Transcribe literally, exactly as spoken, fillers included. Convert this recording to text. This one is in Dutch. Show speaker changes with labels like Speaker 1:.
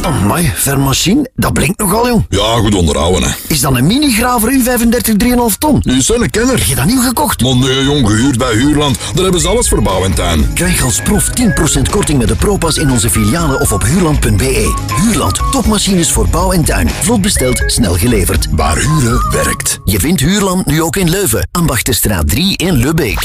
Speaker 1: Amai, vermachine, dat blinkt nogal, jong.
Speaker 2: Ja, goed onderhouden, hè.
Speaker 1: Is dat een mini-graver U vijfendertig drie komma vijf ton?
Speaker 2: Die is een kenner.
Speaker 1: Heb je dat nieuw gekocht?
Speaker 2: Maar nee, jong, gehuurd bij Huurland. Daar hebben ze alles voor bouw en tuin.
Speaker 1: Krijg als proef tien procent korting met de Propas in onze filialen of op huurland punt be. Huurland, topmachines voor bouw en tuin. Vlot besteld, snel geleverd.
Speaker 2: Waar huren werkt.
Speaker 1: Je vindt Huurland nu ook in Leuven, Ambachtenstraat drie in Lubbeek.